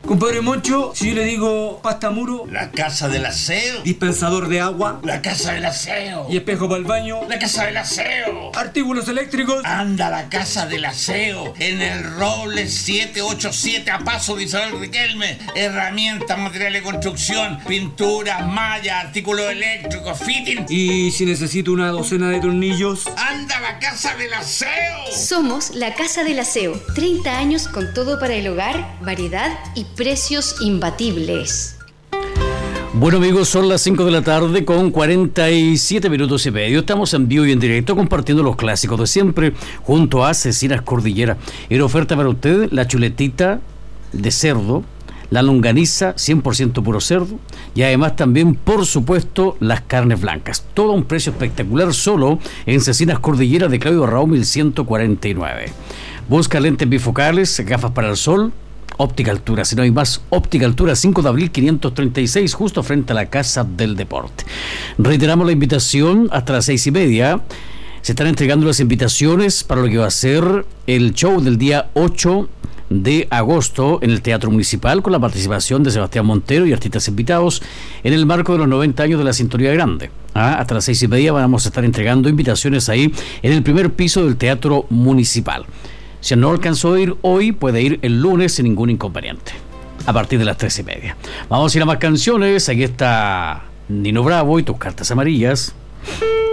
Compadre Moncho, si yo le digo pasta muro, la casa del aseo. dispensador de agua, La casa del aseo. y espejo para el baño, La casa del aseo. artículos eléctricos. Anda, la casa del aseo. En el Roble 787 a paso de Isabel Riquelme. Herramientas, materiales de construcción, pinturas, mallas, artículos eléctricos, fitting. Y si necesito una docena de tornillos. Anda, la casa del aseo. Somos la Casa del Aseo. 30 años con todo para el hogar, variedad y precios imbatibles. Bueno amigos, son las 5 de la tarde con 47 minutos y medio. Estamos en vivo y en directo compartiendo los clásicos de siempre junto a Cecinas Cordillera. En oferta para usted la chuletita de cerdo, la longaniza 100% puro cerdo y además también, por supuesto, las carnes blancas. Todo a un precio espectacular solo en Cecinas Cordillera de Claudio Raúl 1149. Busca lentes bifocales, gafas para el sol, Óptica Altura. Si no hay más, Óptica Altura, 5 de abril 536, justo frente a la Casa del Deporte. Reiteramos la invitación hasta las 6:30. Se están entregando las invitaciones para lo que va a ser el show del día 8 de agosto en el Teatro Municipal con la participación de Sebastián Montero y artistas invitados en el marco de los 90 años de la Sintonía Grande. Hasta las 6:30 vamos a estar entregando invitaciones ahí en el primer piso del Teatro Municipal. Si no alcanzó a ir hoy, puede ir el lunes sin ningún inconveniente, a partir de las 3:30. Vamos a ir a más canciones. Aquí está Nino Bravo y tus cartas amarillas.